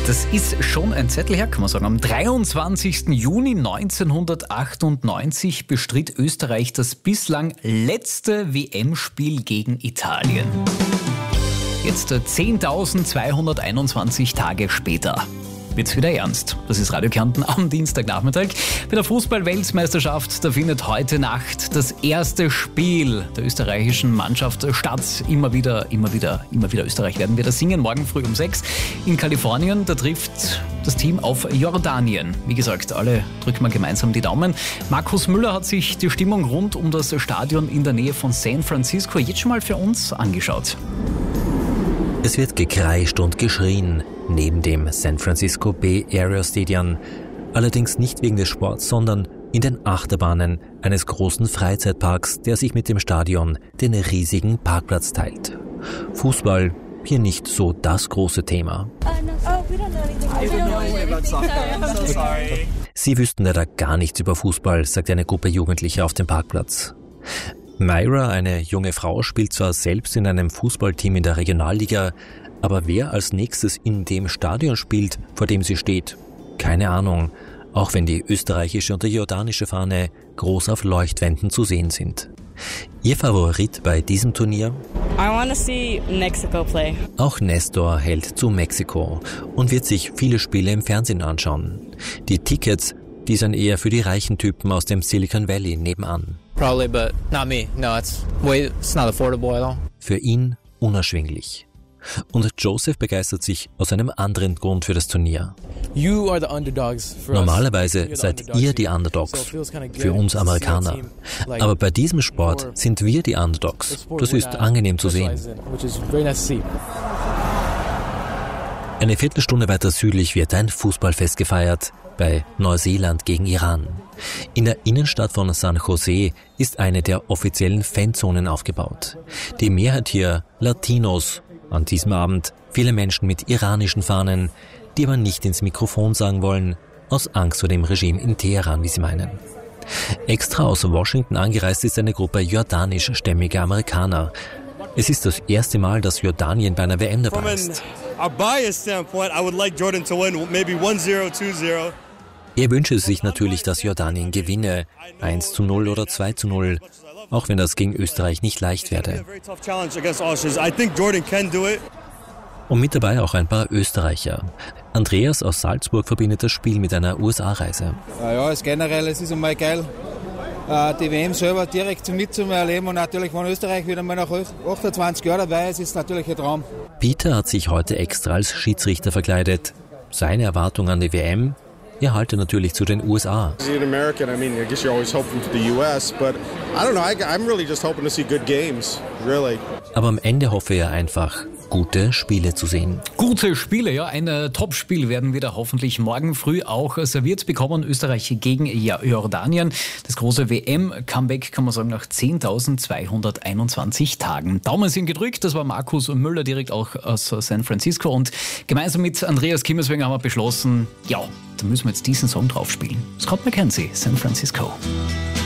Das ist schon ein Zettel her, kann man sagen. Am 23. Juni 1998 bestritt Österreich das bislang letzte WM-Spiel gegen Italien. Jetzt 10.221 Tage später wird's wieder ernst. Das ist Radio Kärnten am Dienstagnachmittag. Bei der Fußball-Weltmeisterschaft, da findet heute Nacht das erste Spiel der österreichischen Mannschaft statt. Immer wieder Österreich werden wir das singen. Morgen früh um 6 in Kalifornien. Da trifft das Team auf Jordanien. Wie gesagt, alle drücken wir gemeinsam die Daumen. Markus Müller hat sich die Stimmung rund um das Stadion in der Nähe von San Francisco jetzt schon mal für uns angeschaut. Es wird gekreischt und geschrien neben dem San Francisco Bay Area Stadium. Allerdings nicht wegen des Sports, sondern in den Achterbahnen eines großen Freizeitparks, der sich mit dem Stadion den riesigen Parkplatz teilt. Fußball hier nicht so das große Thema. Sie wüssten leider gar nichts über Fußball, sagt eine Gruppe Jugendlicher auf dem Parkplatz. Myra, eine junge Frau, spielt zwar selbst in einem Fußballteam in der Regionalliga, aber wer als nächstes in dem Stadion spielt, vor dem sie steht, keine Ahnung, auch wenn die österreichische und die jordanische Fahne groß auf Leuchtwänden zu sehen sind. Ihr Favorit bei diesem Turnier? I want to see Mexico play. Auch Nestor hält zu Mexiko und wird sich viele Spiele im Fernsehen anschauen. Die Tickets, die sind eher für die reichen Typen aus dem Silicon Valley nebenan. Probably, but not me. No, it's not affordable at all. Für ihn unerschwinglich. Und Joseph begeistert sich aus einem anderen Grund für das Turnier. You are the underdogs for Normalerweise seid ihr die Underdogs, für uns Amerikaner. Aber bei diesem Sport sind wir die Underdogs. Das ist angenehm zu sehen. Eine Viertelstunde weiter südlich wird ein Fußballfest gefeiert, bei Neuseeland gegen Iran. In der Innenstadt von San Jose ist eine der offiziellen Fanzonen aufgebaut. Die Mehrheit hier Latinos. An diesem Abend viele Menschen mit iranischen Fahnen, die aber nicht ins Mikrofon sagen wollen, aus Angst vor dem Regime in Teheran, wie sie meinen. Extra aus Washington angereist ist eine Gruppe jordanischstämmiger Amerikaner. Es ist das erste Mal, dass Jordanien bei einer WM dabei ist. Er wünsche sich natürlich, dass Jordanien gewinne, 1:0 oder 2:0, auch wenn das gegen Österreich nicht leicht werde. Und mit dabei auch ein paar Österreicher. Andreas aus Salzburg verbindet das Spiel mit einer USA-Reise. Ja, es ist einmal geil, die WM selber direkt mitzuerleben und natürlich, wenn Österreich wieder mal nach 28 Jahren dabei ist, ist natürlich ein Traum. Peter hat sich heute extra als Schiedsrichter verkleidet. Seine Erwartung an die WM? Er halte natürlich zu den USA. Aber am Ende hoffe er einfach, gute Spiele zu sehen. Gute Spiele, ja. Ein Topspiel werden wir da hoffentlich morgen früh auch serviert bekommen. Österreich gegen Jordanien. Das große WM-Comeback, kann man sagen, nach 10.221 Tagen. Daumen sind gedrückt. Das war Markus Müller direkt auch aus San Francisco. Und gemeinsam mit Andreas Kimmerswenger haben wir beschlossen, ja, da müssen wir jetzt diesen Song drauf spielen. Scott McKenzie, San Francisco.